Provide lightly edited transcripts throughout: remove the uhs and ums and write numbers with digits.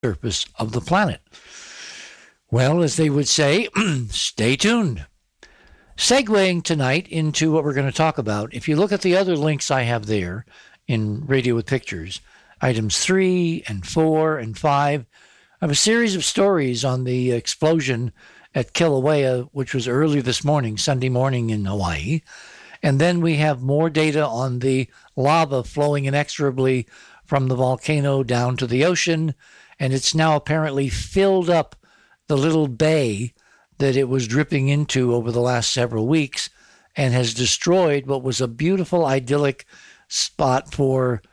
surface of the planet. Well, as they would say, stay tuned. Segueing tonight into what we're going to talk about, if you look at the other links I have there in Radio with Pictures, items 3 and 4 and 5, I have a series of stories on the explosion at Kilauea, which was early this morning, Sunday morning in Hawaii. And then we have more data on the lava flowing inexorably from the volcano down to the ocean. And it's now apparently filled up the little bay that it was dripping into over the last several weeks and has destroyed what was a beautiful, idyllic spot for,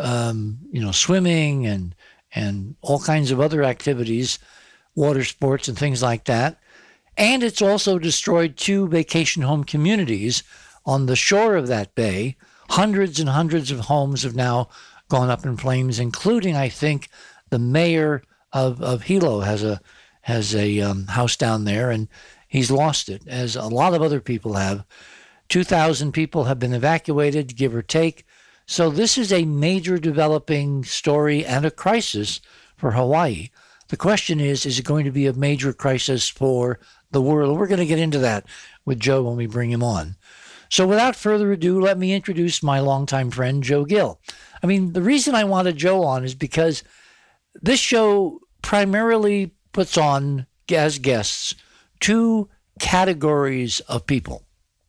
swimming and all kinds of other activities, water sports and things like that. And it's also destroyed 2 vacation home communities on the shore of that bay. Hundreds and hundreds of homes have now gone up in flames, including, I think, the mayor of Hilo has a house down there, and he's lost it, as a lot of other people have. 2,000 people have been evacuated, give or take. So this is a major developing story and a crisis for Hawaii. The question is it going to be a major crisis for the world? We're going to get into that with Joe when we bring him on. So without further ado, let me introduce my longtime friend, Joe Gill. I mean, the reason I wanted Joe on is because this show primarily puts on, as guests, 2 categories of people.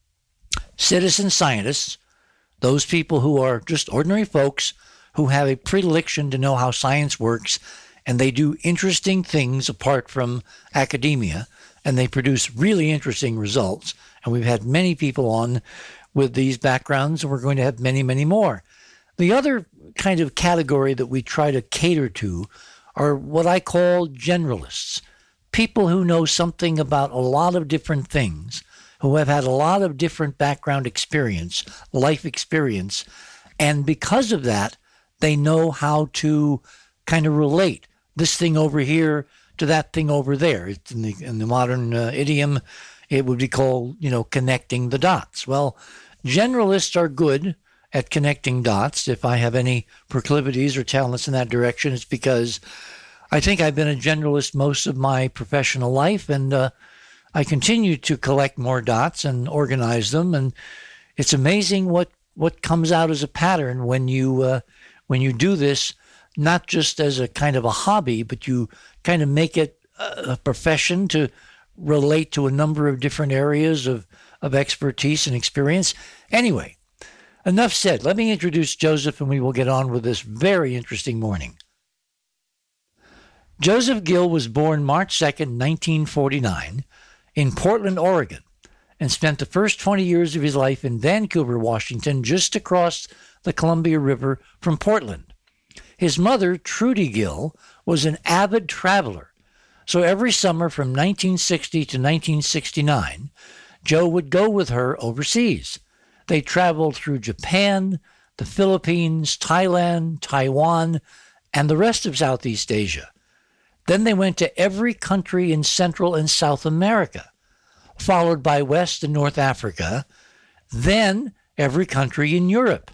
Citizen scientists, those people who are just ordinary folks who have a predilection to know how science works, and they do interesting things apart from academia, and they produce really interesting results. And we've had many people on with these backgrounds, and we're going to have many, many more. The other kind of category that we try to cater to are what I call generalists, people who know something about a lot of different things, who have had a lot of different background experience, life experience, and because of that, they know how to kind of relate this thing over here to that thing over there. It's in the modern idiom, it would be called, connecting the dots. Well, generalists are good at connecting dots. If I have any proclivities or talents in that direction, it's because I think I've been a generalist most of my professional life, and I continue to collect more dots and organize them. And it's amazing what comes out as a pattern when you do this, not just as a kind of a hobby, but you kind of make it a profession to relate to a number of different areas of expertise and experience. Anyway, enough said. Let me introduce Joseph, and we will get on with this very interesting morning. Joseph Gill was born March 2nd, 1949, in Portland, Oregon, and spent the first 20 years of his life in Vancouver, Washington, just across the Columbia River from Portland. His mother, Trudy Gill, was an avid traveler, so every summer from 1960 to 1969, Joe would go with her overseas. They traveled through Japan, the Philippines, Thailand, Taiwan, and the rest of Southeast Asia. Then they went to every country in Central and South America, followed by West and North Africa, then every country in Europe.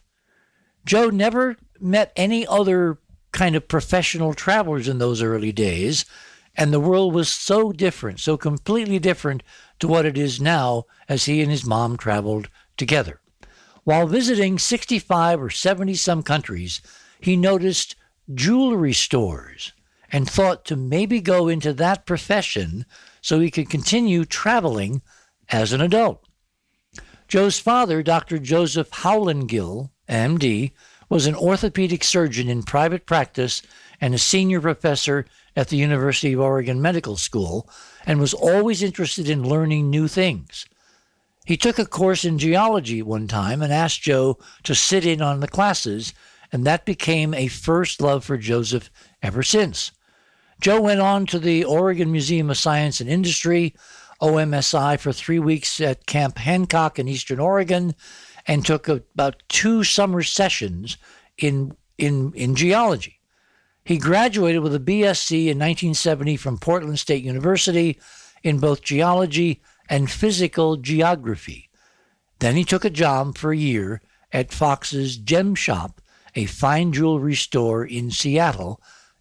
Joe never met any other kind of professional travelers in those early days, and the world was so different, so completely different to what it is now as he and his mom traveled together. While visiting 65 or 70 some countries, he noticed jewelry stores and thought to maybe go into that profession so he could continue traveling as an adult. Joe's father, Dr. Joseph Howland Gill, MD, was an orthopedic surgeon in private practice and a senior professor at the University of Oregon Medical School, and was always interested in learning new things. He took a course in geology one time and asked Joe to sit in on the classes, and that became a first love for Joseph ever since. Joe went on to the Oregon Museum of Science and Industry, OMSI, for 3 weeks at Camp Hancock in Eastern Oregon, and took about 2 summer sessions in geology. He graduated with a BSc in 1970 from Portland State University in both geology and physical geography. Then he took a job for a year at Fox's Gem Shop, a fine jewelry store in Seattle,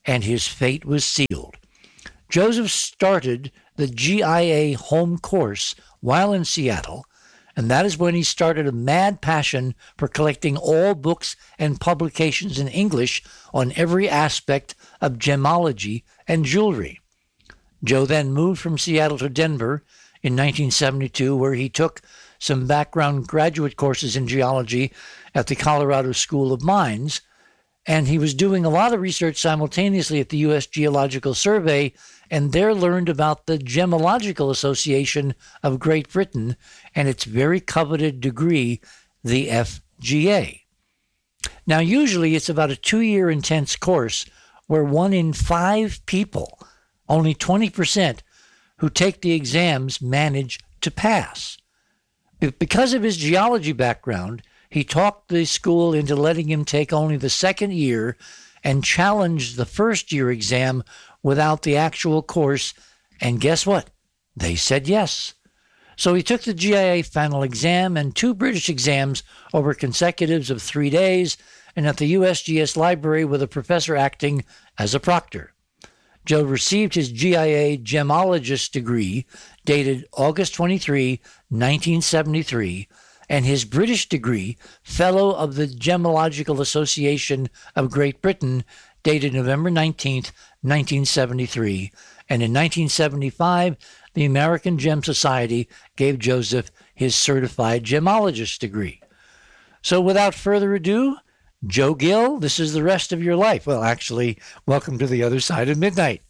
and his fate was sealed. Joseph started the GIA home course while in Seattle, and that is when he started a mad passion for collecting all books and publications in English on every aspect of gemology and jewelry. Joe then moved from Seattle to Denver in 1972, where he took some background graduate courses in geology at the Colorado School of Mines, and he was doing a lot of research simultaneously at the U.S. Geological Survey, and there learned about the Gemological Association of Great Britain and its very coveted degree, the FGA. Now, usually it's about a 2-year intense course where 1 in 5 people, only 20%, who take the exams manage to pass. Because of his geology background, he talked the school into letting him take only the second year and challenged the first-year exam without the actual course, and guess what? They said yes. So he took the GIA final exam and 2 British exams over consecutives of 3 days, and at the USGS library with a professor acting as a proctor. Joe received his GIA gemologist degree dated August 23, 1973, and his British degree, Fellow of the Gemological Association of Great Britain, dated November 19, 1973. And in 1975, the American Gem Society gave Joseph his certified gemologist degree. So without further ado, Joe Gill, this is the rest of your life. Well, actually, welcome to the other side of midnight.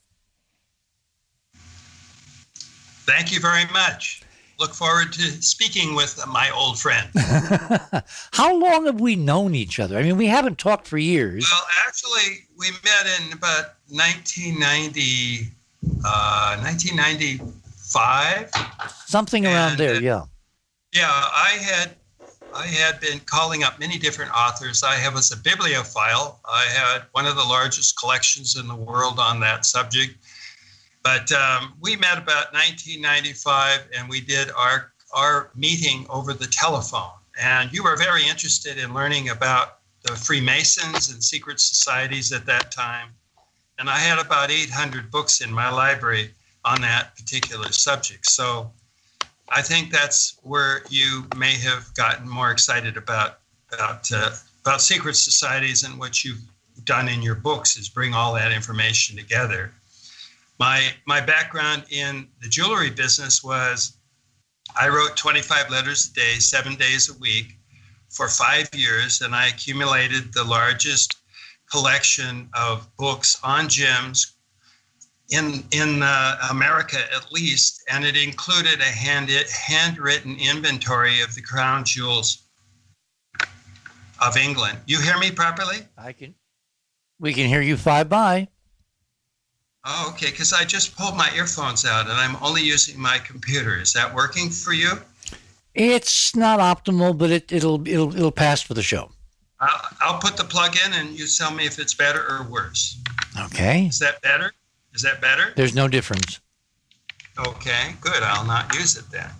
Thank you very much. Look forward to speaking with my old friend. How long have we known each other? I mean, we haven't talked for years. Well, actually, we met in about 1995. Something around there, yeah. Yeah, I had been calling up many different authors. I was a bibliophile. I had one of the largest collections in the world on that subject. But we met about 1995, and we did our meeting over the telephone. And you were very interested in learning about the Freemasons and secret societies at that time. And I had about 800 books in my library on that particular subject. So I think that's where you may have gotten more excited about secret societies, and what you've done in your books is bring all that information together. My background in the jewelry business was I wrote 25 letters a day, 7 days a week for 5 years, and I accumulated the largest collection of books on gems in America at least, and it included a handwritten inventory of the crown jewels of England. You hear me properly? We can hear you fine by. Oh, okay, because I just pulled my earphones out and I'm only using my computer. Is that working for you? It's not optimal, but it'll pass for the show. I'll put the plug in and you tell me if it's better or worse. Okay. Is that better? Is that better? There's no difference. Okay, good. I'll not use it then.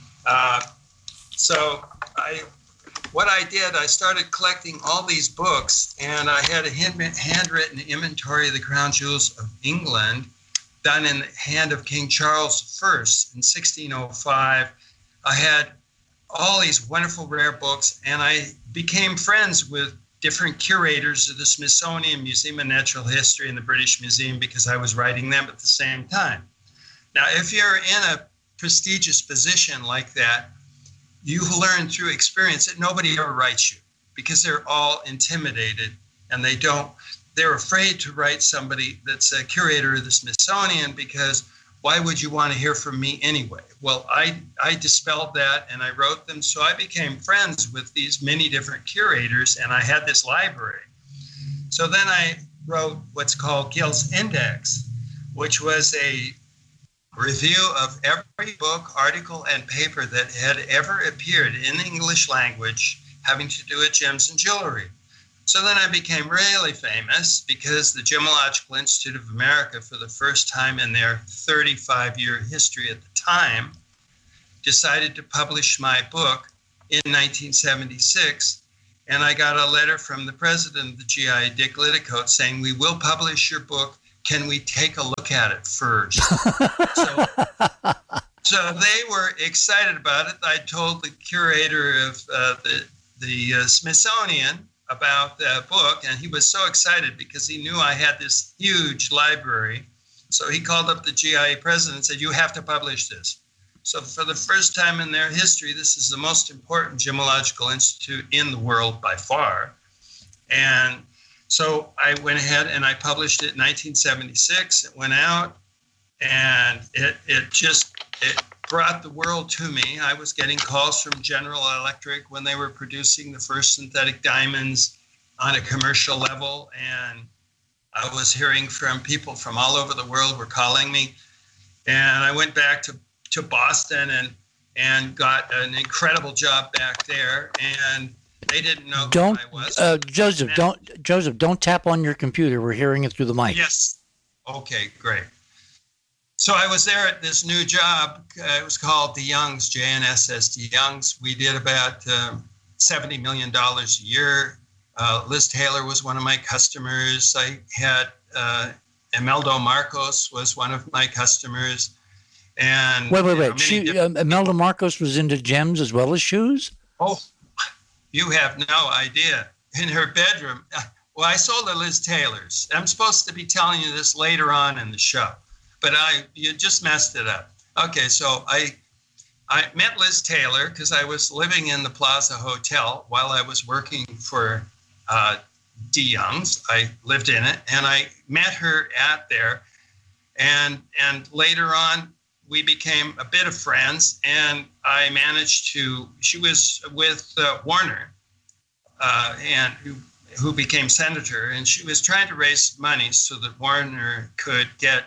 What I did, I started collecting all these books, and I had a handwritten inventory of the crown jewels of England done in the hand of King Charles I in 1605. I had all these wonderful rare books, and I became friends with different curators of the Smithsonian Museum of Natural History and the British Museum because I was writing them at the same time. Now, if you're in a prestigious position like that, you learn through experience that nobody ever writes you because they're all intimidated, and they're afraid to write somebody that's a curator of the Smithsonian because why would you want to hear from me anyway? Well, I dispelled that and I wrote them. So I became friends with these many different curators, and I had this library. So then I wrote what's called Gill's Index, which was a review of every book, article, and paper that had ever appeared in the English language having to do with gems and jewelry. So then I became really famous because the Gemological Institute of America, for the first time in their 35-year history at the time, decided to publish my book in 1976. And I got a letter from the president of the GIA, Dick Liddicoat, saying, "We will publish your book. Can we take a look at it first?" So they were excited about it. I told the curator of the Smithsonian about the book, and he was so excited because he knew I had this huge library. So he called up the GIA president and said, "You have to publish this." So for the first time in their history, this is the most important gemological institute in the world by far. And so I went ahead and I published it in 1976. It went out, and it brought the world to me. I was getting calls from General Electric when they were producing the first synthetic diamonds on a commercial level, and I was hearing from people from all over the world were calling me. And I went back to Boston and got an incredible job back there, and they didn't know who I was. Joseph, don't tap on your computer. We're hearing it through the mic. Yes. Okay, great. So I was there at this new job. It was called DeYoung's, JNSS DeYoung's. We did about $70 million a year. Liz Taylor was one of my customers. I had Imelda Marcos was one of my customers. And wait. Imelda Marcos was into gems as well as shoes? Oh, you have no idea. In her bedroom. Well, I sold her Liz Taylor's. I'm supposed to be telling you this later on in the show, but you just messed it up. Okay, so I met Liz Taylor because I was living in the Plaza Hotel while I was working for DeYoung's. I lived in it, and I met her at there, and later on we became a bit of friends, and I managed to. She was with Warner, and who became senator, and she was trying to raise money so that Warner could get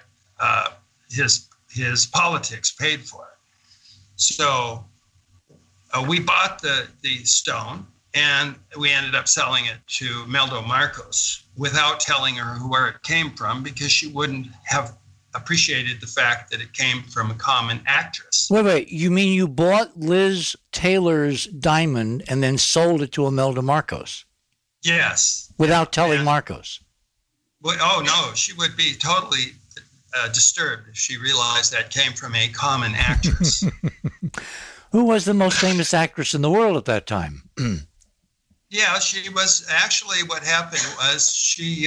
his politics paid for. So we bought the stone, and we ended up selling it to Imelda Marcos without telling her where it came from, because she wouldn't have appreciated the fact that it came from a common actress. Wait. You mean you bought Liz Taylor's diamond and then sold it to Imelda Marcos? Yes. Without telling Marcos? Oh, no. She would be totally disturbed if she realized that came from a common actress. Who was the most famous actress in the world at that time? Yeah, she was. Actually, what happened was she,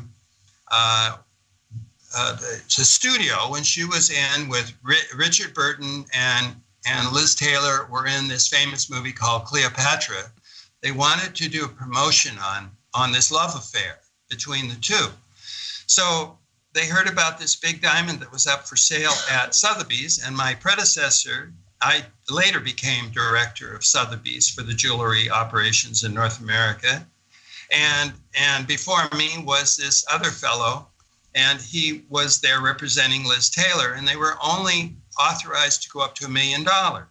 the studio, when she was in with Richard Burton and Liz Taylor were in this famous movie called Cleopatra, they wanted to do a promotion on this love affair between the two. So they heard about this big diamond that was up for sale at Sotheby's, and my predecessor, I later became director of Sotheby's for the jewelry operations in North America. And before me was this other fellow, and he was there representing Liz Taylor, and they were only authorized to go up to $1 million.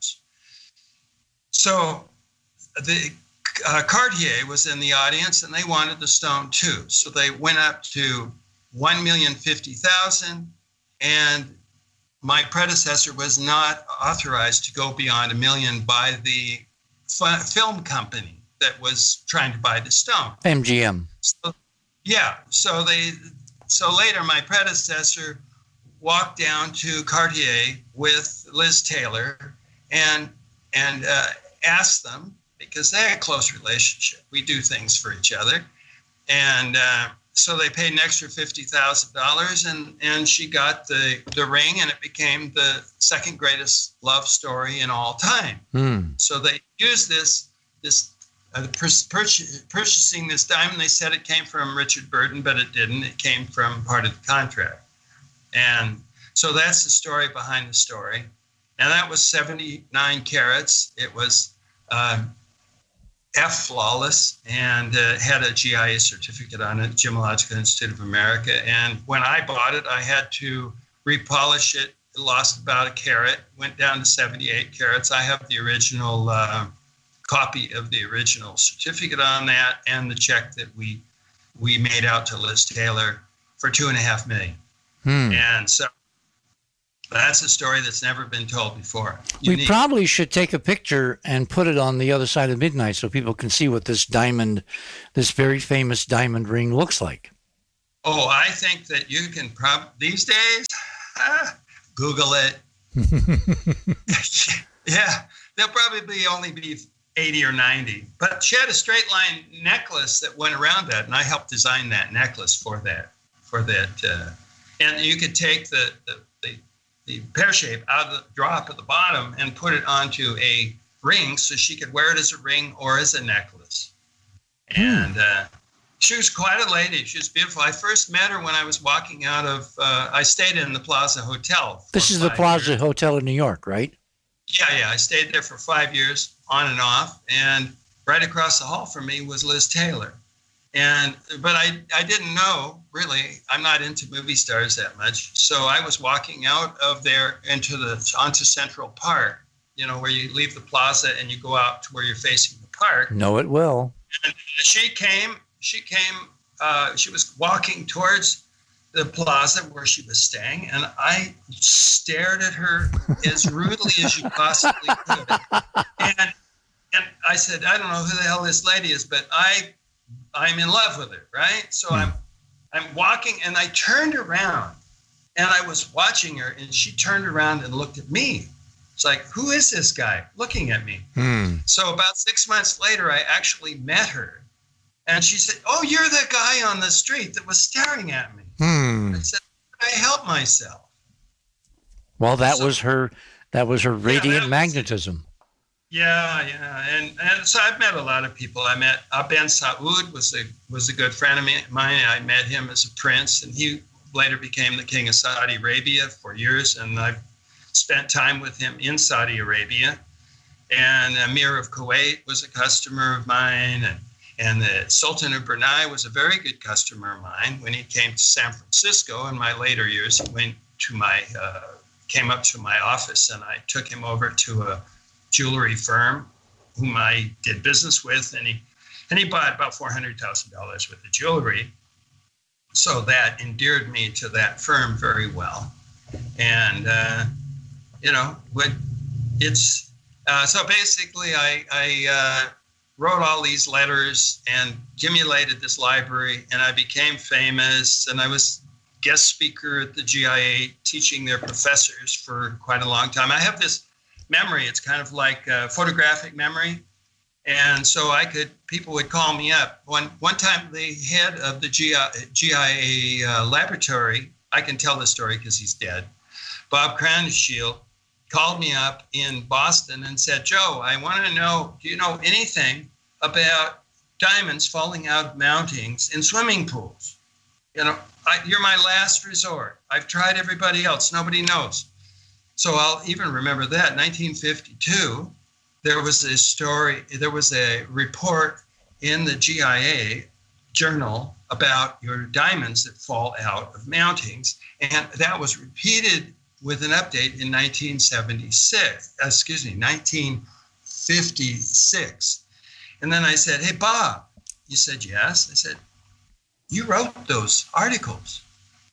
So the Cartier was in the audience, and they wanted the stone too. So they went up to $1,050,000, and my predecessor was not authorized to go beyond $1 million by the film company that was trying to buy the stone. MGM. So, yeah. So later, my predecessor walked down to Cartier with Liz Taylor and asked them, because they had a close relationship. We do things for each other. And so they paid an extra $50,000, and she got the ring, and it became the second greatest love story in all time. So they used purchasing this diamond. They said it came from Richard Burton, but it didn't. It came from part of the contract. And so that's the story behind the story. And that was 79 carats. It was F flawless, and had a GIA certificate on it, Gemological Institute of America. And when I bought it, I had to repolish it. It lost about a carat, went down to 78 carats. I have the original copy of the original certificate on that, and the check that we made out to Liz Taylor for $2.5 million. And so That's a story that's never been told before. We probably should take a picture and put it on the other side of midnight so people can see what this very famous diamond ring looks like. Oh, I think that you can these days, Google it. Yeah, they'll probably only be 80 or 90. But she had a straight line necklace that went around that, and I helped design that necklace for that. And you could take the pear shape out of the drop at the bottom and put it onto a ring so she could wear it as a ring or as a necklace. And she was quite a lady. She was beautiful. I first met her when I was walking out of, I stayed in the Plaza Hotel. This is the Plaza Hotel in New York, right? Yeah. I stayed there for 5 years on and off. And right across the hall from me was Liz Taylor. But I didn't know, really, I'm not into movie stars that much. So I was walking out of there onto Central Park, where you leave the plaza and you go out to where you're facing the park. Know it well. And she was walking towards the plaza where she was staying, and I stared at her as rudely as you possibly could. And I said, I don't know who the hell this lady is, but I'm in love with her, right? So I'm walking, and I turned around, and I was watching her, and she turned around and looked at me. It's like, who is this guy looking at me? So about 6 months later, I actually met her, and she said, oh, you're the guy on the street that was staring at me. I said, I help myself. Well, that was her radiant magnetism. Yeah. And so I've met a lot of people. I met Ben Saud was a good friend of mine. I met him as a prince, and he later became the king of Saudi Arabia for years. And I've spent time with him in Saudi Arabia. And Emir of Kuwait was a customer of mine. And the Sultan of Brunei was a very good customer of mine. When he came to San Francisco in my later years, he came up to my office, and I took him over to a jewelry firm whom I did business with, and he bought about $400,000 worth of jewelry. So that endeared me to that firm very well. And so basically I wrote all these letters and accumulated this library, and I became famous, and I was guest speaker at the GIA teaching their professors for quite a long time. I have this memory. It's kind of like photographic memory. And so people would call me up. One time the head of the GIA laboratory, I can tell the story because he's dead, Bob Crowninshield, called me up in Boston and said, Joe, I want to know, do you know anything about diamonds falling out of mountings in swimming pools? You're my last resort. I've tried everybody else. Nobody knows. So I'll even remember that. 1952, there was a story, there was a report in the GIA journal about your diamonds that fall out of mountings. And that was repeated with an update in 1956. And then I said, hey, Bob. He said, yes. I said, you wrote those articles.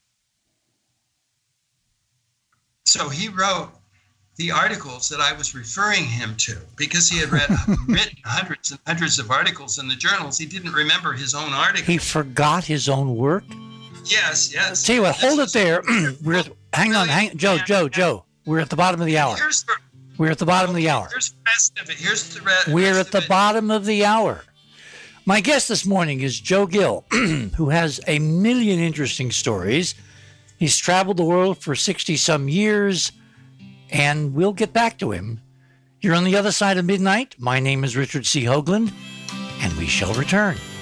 So he wrote the articles that I was referring him to because he had written hundreds and hundreds of articles in the journals. He didn't remember his own articles. He forgot his own work? Yes. Tell you what, hold it there. Hang on, Joe. We're at the bottom of the hour. We're at the bottom of the hour. Here's the rest of it. We're at the bottom of the hour. My guest this morning is Joe Gill, who has a million interesting stories. He's traveled the world for 60-some years, and we'll get back to him. You're on the other side of midnight. My name is Richard C. Hoagland, and we shall return.